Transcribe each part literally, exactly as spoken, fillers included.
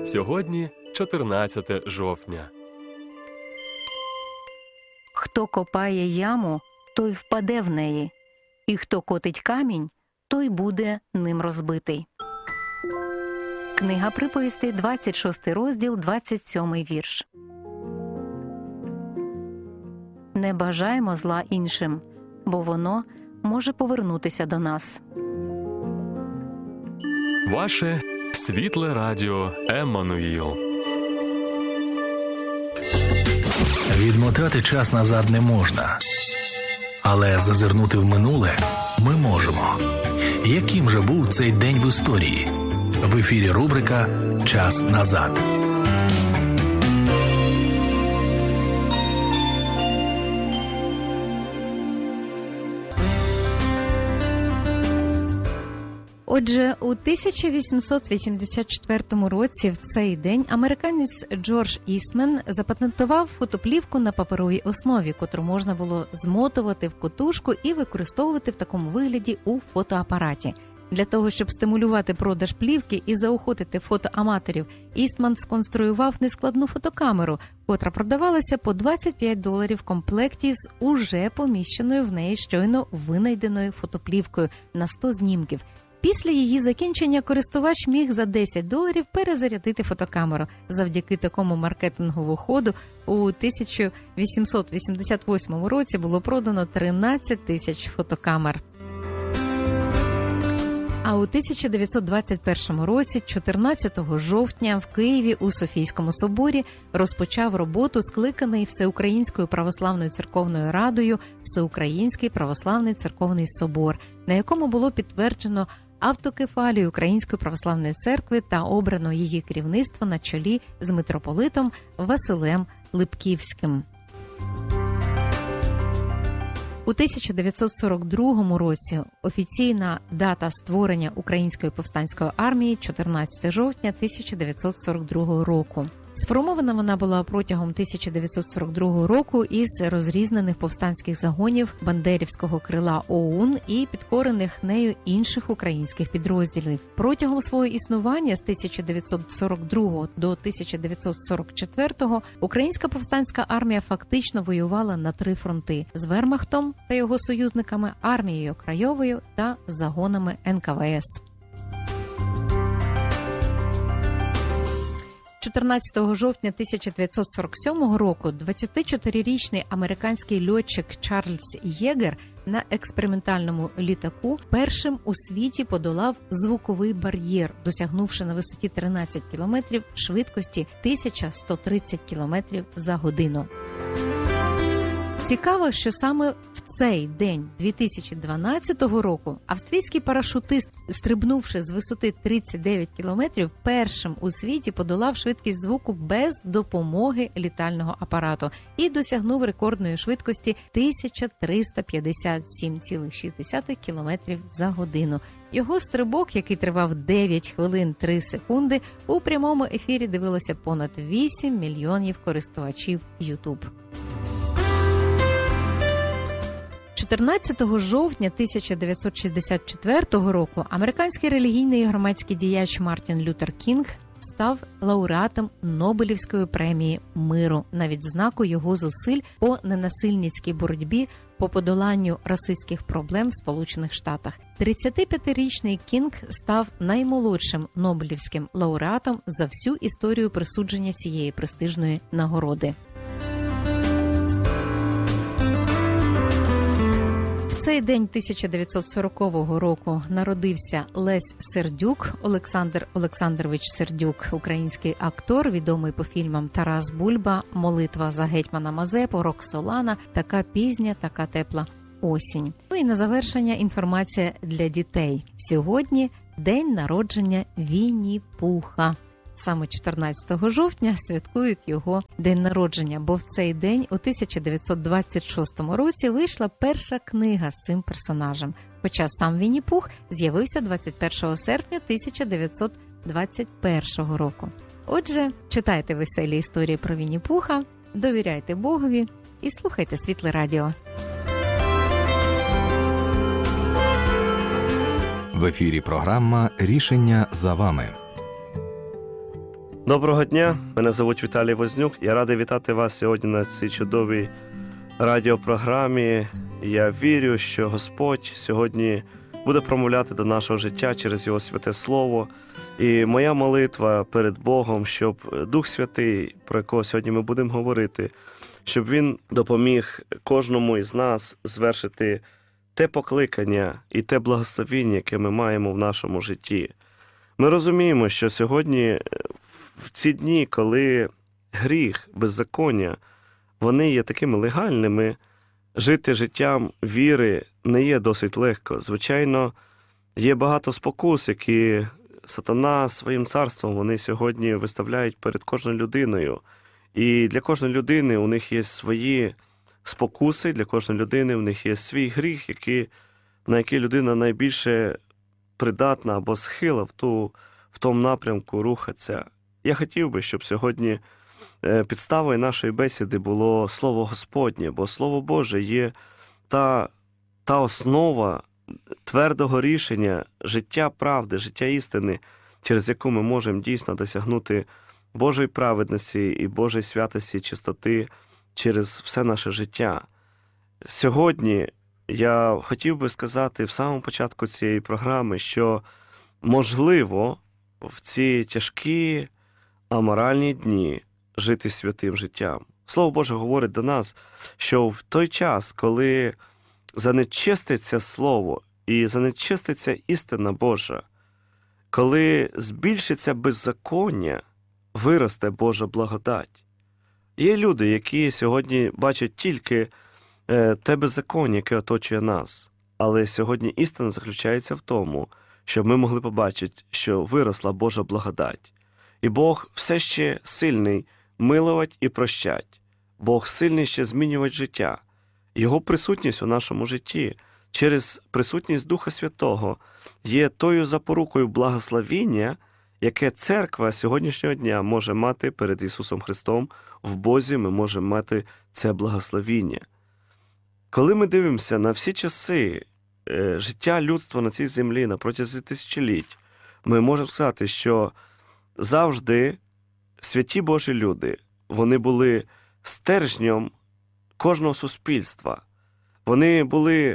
Сьогодні чотирнадцяте жовтня. Хто копає яму, той впаде в неї, і хто котить камінь, той буде ним розбитий. Книга приповістей, двадцять шостий розділ, двадцять сьомий вірш. Не бажаємо зла іншим, бо воно може повернутися до нас. Ваше світле радіо Еммануїл. Відмотати час назад не можна, але зазирнути в минуле ми можемо. Яким же був цей день в історії? В ефірі рубрика «Час назад». Отже, у тисяча вісімсот вісімдесят четвертому році в цей день американець Джордж Істмен запатентував фотоплівку на паперовій основі, котру можна було змотувати в котушку і використовувати в такому вигляді у фотоапараті. Для того, щоб стимулювати продаж плівки і заохотити фотоаматорів, Істман сконструював нескладну фотокамеру, котра продавалася по двадцять п'ять доларів в комплекті з уже поміщеною в неї щойно винайденою фотоплівкою на сто знімків. Після її закінчення користувач міг за десять доларів перезарядити фотокамеру. Завдяки такому маркетинговому ходу у тисяча вісімсот вісімдесят восьмому році було продано тринадцять тисяч фотокамер. А у тисяча дев'ятсот двадцять першому році, чотирнадцятого жовтня, в Києві у Софійському соборі розпочав роботу скликаний Всеукраїнською православною церковною радою Всеукраїнський православний церковний собор, на якому було підтверджено автокефалію Української православної церкви та обрано її керівництво на чолі з митрополитом Василем Липківським. У тисяча дев'ятсот сорок другому році офіційна дата створення Української повстанської армії – чотирнадцяте жовтня тисяча дев'ятсот сорок другого року. Сформована вона була протягом тисяча дев'ятсот сорок другого року із розрізнених повстанських загонів бандерівського крила ОУН і підкорених нею інших українських підрозділів. Протягом свого існування з тисяча дев'ятсот сорок другого до тисяча дев'ятсот сорок четвертого Українська повстанська армія фактично воювала на три фронти – з Вермахтом та його союзниками, армією Крайовою та загонами ен ка ве ес. чотирнадцятого жовтня тисяча дев'ятсот сорок сьомого року двадцятичотирирічний американський льотчик Чарльз Єгер на експериментальному літаку першим у світі подолав звуковий бар'єр, досягнувши на висоті тринадцять кілометрів швидкості тисяча сто тридцять кілометрів за годину. Цікаво, що саме в цей день дві тисячі дванадцятого року австрійський парашутист, стрибнувши з висоти тридцять дев'ять кілометрів, першим у світі подолав швидкість звуку без допомоги літального апарату і досягнув рекордної швидкості тисяча триста п'ятдесят сім цілих шість десятих кілометрів за годину. Його стрибок, який тривав дев'ять хвилин три секунди, у прямому ефірі дивилося понад вісім мільйонів користувачів YouTube. чотирнадцятого жовтня тисяча дев'ятсот шістдесят четвертого року американський релігійний і громадський діяч Мартін Лютер Кінг став лауреатом Нобелівської премії миру на відзнаку його зусиль по ненасильницькій боротьбі по подоланню расистських проблем в Сполучених Штатах. тридцятип'ятирічний Кінг став наймолодшим Нобелівським лауреатом за всю історію присудження цієї престижної нагороди. В цей день тисяча дев'ятсот сорокового року народився Лесь Сердюк, Олександр Олександрович Сердюк, український актор, відомий по фільмам «Тарас Бульба», «Молитва за гетьмана Мазепу», «Роксолана», «Така пізня, така тепла осінь». Ну і на завершення інформація для дітей. Сьогодні день народження Вінні-Пуха. Саме чотирнадцятого жовтня святкують його день народження, бо в цей день у тисяча дев'ятсот двадцять шостому році вийшла перша книга з цим персонажем. Хоча сам Вінні-Пух з'явився двадцять першого серпня тисяча дев'ятсот двадцять першого року. Отже, читайте веселі історії про Вінні-Пуха, довіряйте Богові і слухайте Світле радіо. В ефірі програма «Рішення за вами». Доброго дня, мене звуть Віталій Вознюк. Я радий вітати вас сьогодні на цій чудовій радіопрограмі. Я вірю, що Господь сьогодні буде промовляти до нашого життя через Його святе Слово. І моя молитва перед Богом, щоб Дух Святий, про якого сьогодні ми будемо говорити, щоб Він допоміг кожному із нас звершити те покликання і те благословіння, яке ми маємо в нашому житті. Ми розуміємо, що сьогодні, в ці дні, коли гріх, беззаконня, вони є такими легальними, жити життям віри не є досить легко. Звичайно, є багато спокус, які сатана своїм царством вони сьогодні виставляють перед кожною людиною. І для кожної людини у них є свої спокуси, для кожної людини у них є свій гріх, який, на який людина найбільше придатна або схила в, ту, в тому напрямку рухатися. Я хотів би, щоб сьогодні підставою нашої бесіди було Слово Господнє, бо Слово Боже є та, та основа твердого рішення життя правди, життя істини, через яку ми можемо дійсно досягнути Божої праведності і Божої святості, чистоти через все наше життя. Сьогодні я хотів би сказати в самому початку цієї програми, що, можливо, в ці тяжкі аморальні дні жити святим життям. Слово Боже говорить до нас, що в той час, коли занечиститься Слово і занечиститься істина Божа, коли збільшиться беззаконня, виросте Божа благодать. Є люди, які сьогодні бачать тільки те беззаконня, яке оточує нас. Але сьогодні істина заключається в тому, щоб ми могли побачити, що виросла Божа благодать. І Бог все ще сильний милувати і прощать. Бог сильний ще змінювати життя. Його присутність у нашому житті через присутність Духа Святого є тою запорукою благословіння, яке церква сьогоднішнього дня може мати перед Ісусом Христом. В Бозі ми можемо мати це благословіння. Коли ми дивимося на всі часи е, життя людства на цій землі на протязі тисячоліть, ми можемо сказати, що завжди святі Божі люди, вони були стержнем кожного суспільства. Вони були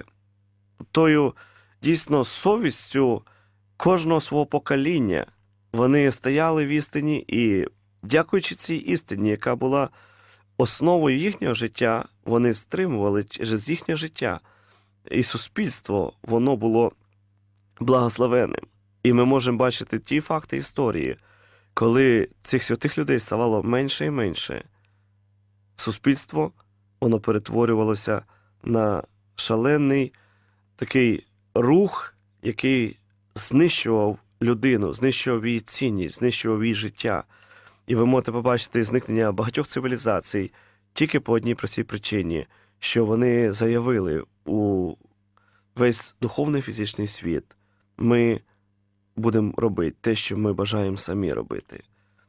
тою дійсно совістю кожного свого покоління. Вони стояли в істині і, дякуючи цій істині, яка була основою їхнього життя, вони стримували через їхнє життя. І суспільство, воно було благословенним. І ми можемо бачити ті факти історії, коли цих святих людей ставало менше і менше. Суспільство, воно перетворювалося на шалений такий рух, який знищував людину, знищував її цінність, знищував її життя. І ви можете побачити зникнення багатьох цивілізацій тільки по одній простій причині, що вони заявили у весь духовний фізичний світ: ми будемо робити те, що ми бажаємо самі робити.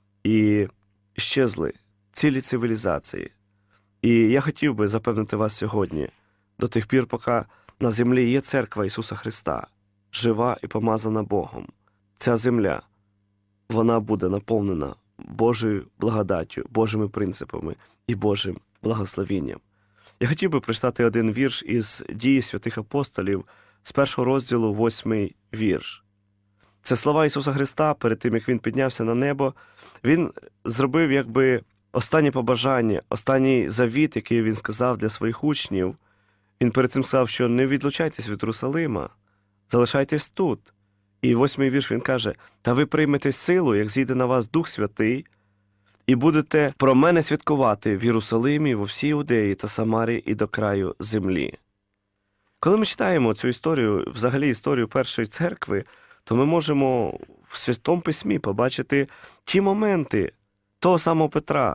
І щезли цілі цивілізації. І я хотів би запевнити вас сьогодні, до тих пір, поки на землі є церква Ісуса Христа, жива і помазана Богом, ця земля, вона буде наповнена Божою благодаттю, Божими принципами і Божим благословінням. Я хотів би прочитати один вірш із «Дії святих апостолів» з першого розділу, восьмий вірш. Це слова Ісуса Христа перед тим, як Він піднявся на небо. Він зробив якби останнє побажання, останній завіт, який Він сказав для своїх учнів. Він перед цим сказав, що не відлучайтесь від Єрусалима, залишайтесь тут. І восьмий вірш він каже: «Та ви приймете силу, як зійде на вас Дух Святий, і будете про мене святкувати в Єрусалимі, во всій Іудеї та Самарії і до краю землі». Коли ми читаємо цю історію, взагалі історію першої церкви, то ми можемо в Святому Письмі побачити ті моменти того самого Петра,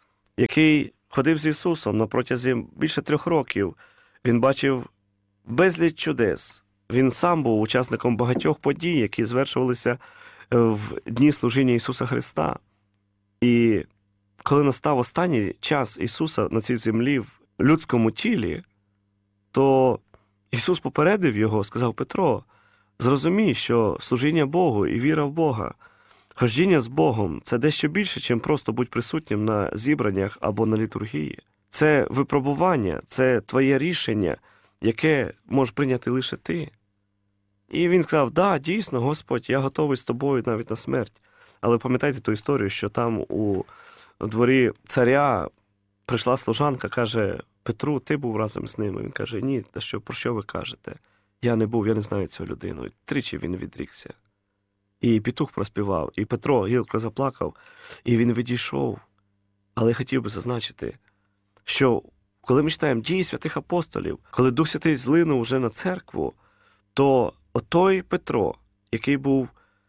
який ходив з Ісусом на протязі більше трьох років. Він бачив безліч чудес. Він сам був учасником багатьох подій, які звершувалися в дні служіння Ісуса Христа. І коли настав останній час Ісуса на цій землі в людському тілі, то Ісус попередив його, сказав: «Петро, зрозумій, що служіння Богу і віра в Бога, Ходіння з Богом – це дещо більше, чим просто бути присутнім на зібраннях або на літургії. Це випробування, це твоє рішення, яке можеш прийняти лише ти. І він сказав, да, дійсно, Господь, я готовий з тобою навіть на смерть. Але пам'ятайте ту історію, що там у дворі царя прийшла служанка, каже, Петру, ти був разом з ними? Він каже, ні, та що, про що ви кажете? Я не був, я не знаю цю людину. І тричі він відрікся. І петух проспівав, і Петро гілко заплакав, і він відійшов. Але я хотів би зазначити, що коли ми читаємо дії святих апостолів, коли Дух Святий злинув уже на церкву, то отой Петро, який був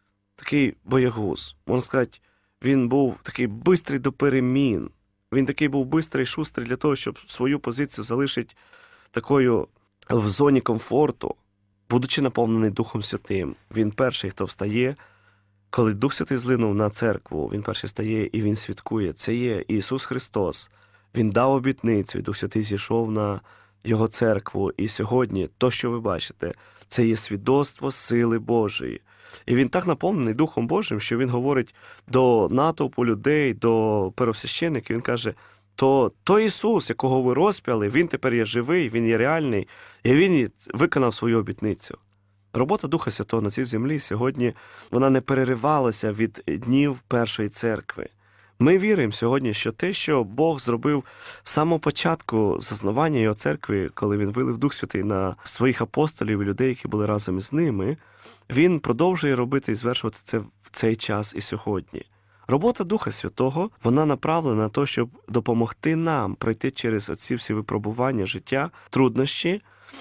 такий боягуз, можна сказати, він був такий бистрий до перемін, він такий був бистрий, шустрий для того, щоб свою позицію залишити такою в зоні комфорту, будучи наповнений Духом Святим. Він перший, хто встає, коли Дух Святий злинув на церкву, він перший встає і він святкує. Це є Ісус Христос. Він дав обітницю, і Дух Святий зійшов на Його церкву. І сьогодні, то, що ви бачите, це є свідоцтво сили Божої. І він так наповнений Духом Божим, що він говорить до натовпу людей, до первосвящеників, він каже, то той Ісус, якого ви розп'яли, Він тепер є живий, Він є реальний, і Він виконав свою обітницю. Робота Духа Святого на цій землі сьогодні, вона не переривалася від днів першої церкви. Ми віримо сьогодні, що те, що Бог зробив з самого початку заснування Його церкви, коли Він вилив Дух Святий на своїх апостолів і людей, які були разом із ними, Він продовжує робити і звершувати це в цей час і сьогодні. Робота Духа Святого, вона направлена на те, щоб допомогти нам пройти через оці всі випробування життя, труднощі.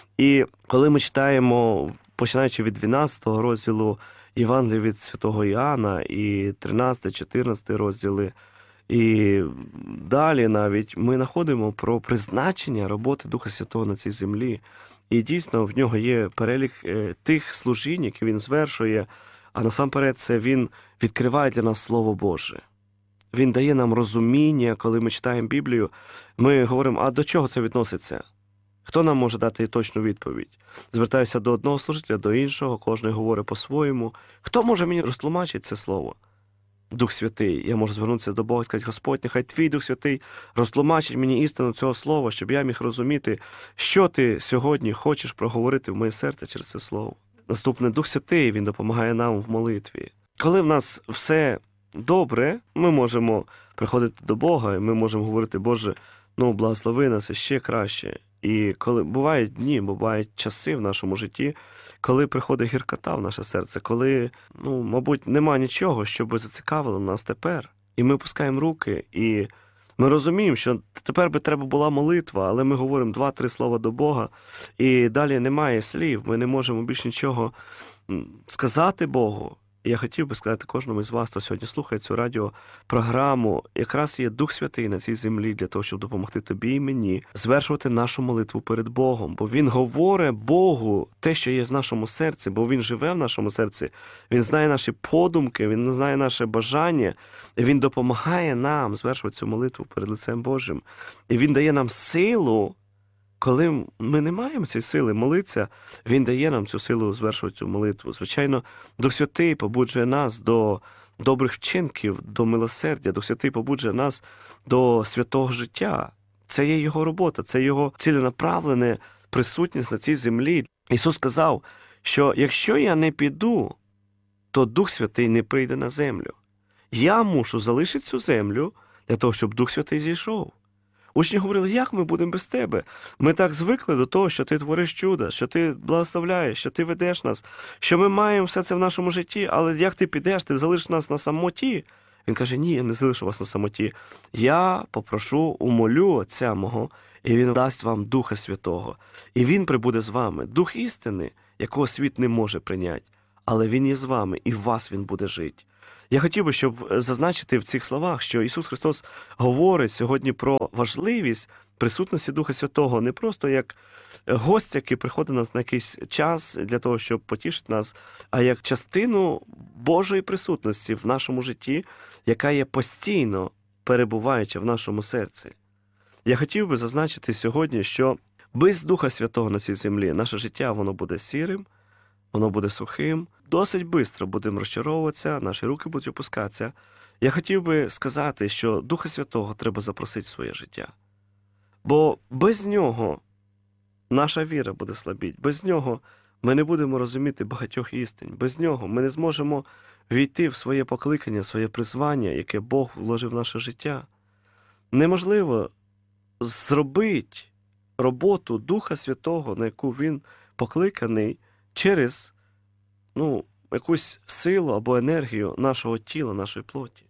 І коли ми читаємо, починаючи від дванадцятого розділу Євангелія від святого Іоанна і тринадцятий, чотирнадцятий розділи, і далі навіть ми знаходимо про призначення роботи Духа Святого на цій землі. І дійсно в нього є перелік тих служінь, які він звершує, а насамперед це він відкриває для нас Слово Боже. Він дає нам розуміння, коли ми читаємо Біблію, ми говоримо, а до чого це відноситься? Хто нам може дати точну відповідь? Звертаюся до одного служителя, до іншого, кожен говорить по-своєму. Хто може мені розтлумачити це слово? Дух Святий. Я можу звернутися до Бога і сказати, Господь, нехай Твій Дух Святий розтлумачить мені істину цього слова, щоб я міг розуміти, що Ти сьогодні хочеш проговорити в моє серце через це слово. Наступне, Дух Святий, Він допомагає нам в молитві. Коли в нас все добре, ми можемо приходити до Бога, і ми можемо говорити, Боже, ну, благослови нас ще краще. І коли бувають дні, бувають часи в нашому житті, коли приходить гіркота в наше серце, коли, ну, мабуть, нема нічого, що би зацікавило нас тепер. І ми пускаємо руки, і ми розуміємо, що тепер би треба була молитва, але ми говоримо два-три слова до Бога, і далі немає слів, ми не можемо більш нічого сказати Богу. І я хотів би сказати кожному з вас, хто сьогодні слухає цю радіопрограму, якраз є Дух Святий на цій землі для того, щоб допомогти тобі і мені звершувати нашу молитву перед Богом. Бо Він говорить Богу те, що є в нашому серці, бо Він живе в нашому серці, Він знає наші подумки, Він знає наше бажання, і Він допомагає нам звершувати цю молитву перед лицем Божим. І Він дає нам силу. Коли ми не маємо цієї сили молитися, Він дає нам цю силу звершувати цю молитву. Звичайно, Дух Святий побуджує нас до добрих вчинків, до милосердя. Дух Святий побуджує нас до святого життя. Це є Його робота, це Його ціленаправлена присутність на цій землі. Ісус сказав, що якщо я не піду, то Дух Святий не прийде на землю. Я мушу залишити цю землю для того, щоб Дух Святий зійшов. Учні говорили, як ми будемо без тебе? Ми так звикли до того, що ти твориш чудо, що ти благословляєш, що ти ведеш нас, що ми маємо все це в нашому житті, але як ти підеш, ти залишиш нас на самоті? Він каже, ні, я не залишу вас на самоті. Я попрошу, умолю Отця мого, і Він дасть вам Духа Святого. І Він прибуде з вами. Дух істини, якого світ не може прийняти, але Він є з вами, і в вас Він буде жити. Я хотів би, щоб зазначити в цих словах, що Ісус Христос говорить сьогодні про важливість присутності Духа Святого не просто як гость, який приходить до нас на якийсь час для того, щоб потішити нас, а як частину Божої присутності в нашому житті, яка є постійно перебуваюча в нашому серці. Я хотів би зазначити сьогодні, що без Духа Святого на цій землі наше життя воно буде сірим, воно буде сухим. Досить швидко будемо розчаровуватися, наші руки будуть опускатися. Я хотів би сказати, що Духа Святого треба запросити в своє життя. Бо без нього наша віра буде слабіть, без нього ми не будемо розуміти багатьох істин, без нього ми не зможемо війти в своє покликання, в своє призвання, яке Бог вложив в наше життя. Неможливо зробити роботу Духа Святого, на яку Він покликаний, через ну, якусь силу або енергію нашого тіла, нашої плоті.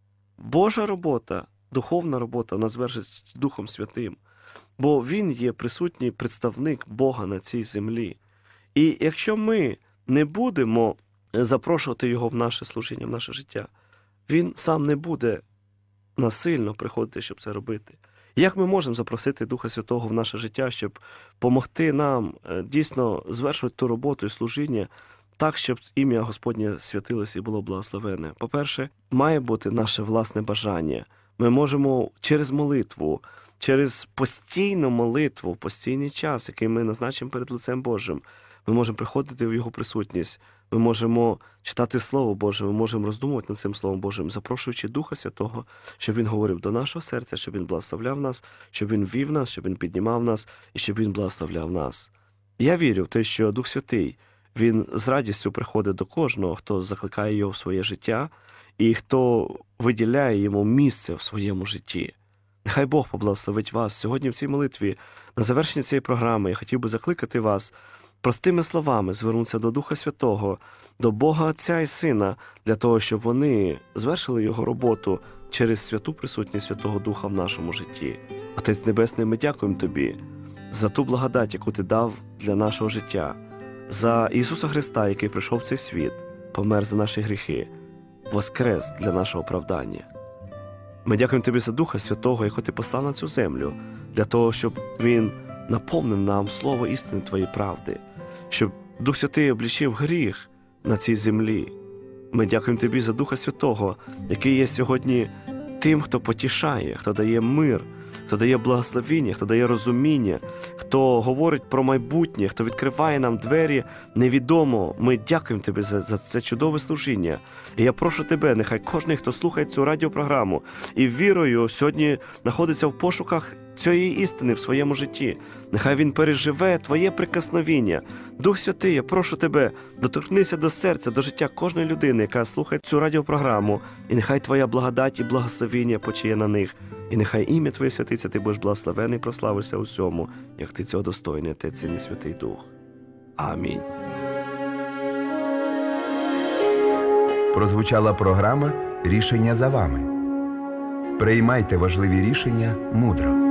Божа робота, духовна робота, вона звершиться Духом Святим, бо Він є присутній представник Бога на цій землі. І якщо ми не будемо запрошувати Його в наше служіння, в наше життя, Він сам не буде насильно приходити, щоб це робити. Як ми можемо запросити Духа Святого в наше життя, щоб допомогти нам дійсно звершувати ту роботу і служіння так, щоб ім'я Господнє святилося і було благословене? По-перше, має бути наше власне бажання. Ми можемо через молитву, через постійну молитву, постійний час, який ми назначимо перед лицем Божим, ми можемо приходити в Його присутність, ми можемо читати Слово Боже, ми можемо роздумувати над цим Словом Божим, запрошуючи Духа Святого, щоб Він говорив до нашого серця, щоб Він благословляв нас, щоб Він вів нас, щоб Він піднімав нас і щоб Він благословляв нас. Я вірю в те, що Дух Святий, Він з радістю приходить до кожного, хто закликає його в своє життя і хто виділяє йому місце в своєму житті. Нехай Бог поблагословить вас. Сьогодні в цій молитві, на завершення цієї програми, я хотів би закликати вас простими словами звернутися до Духа Святого, до Бога Отця і Сина, для того, щоб вони звершили Його роботу через святу присутність Святого Духа в нашому житті. Отець Небесний, ми дякуємо Тобі за ту благодать, яку Ти дав для нашого життя, за Ісуса Христа, який прийшов в цей світ, помер за наші гріхи, воскрес для нашого оправдання. Ми дякуємо Тобі за Духа Святого, якого Ти послав на цю землю, для того, щоб Він наповнив нам слово істини Твоєї правди, щоб Дух Святий облічив гріх на цій землі. Ми дякуємо Тобі за Духа Святого, який є сьогодні тим, хто потішає, хто дає мир, хто дає благословіння, хто дає розуміння, хто говорить про майбутнє, хто відкриває нам двері невідомо. Ми дякуємо Тобі за, за це чудове служіння. І я прошу Тебе, нехай кожен, хто слухає цю радіопрограму і вірою сьогодні знаходиться в пошуках цієї істини в своєму житті, нехай він переживе Твоє прикосновіння. Дух Святий, я прошу Тебе, доторкнися до серця, до життя кожної людини, яка слухає цю радіопрограму, і нехай Твоя благодать і благословіння почиє на них. І нехай ім'я Твоє святиться, Ти будеш благословений і прославишся у всьому, як Ти цього достойний, Отець і Святий Дух. Амінь. Прозвучала програма «Рішення за вами». Приймайте важливі рішення мудро.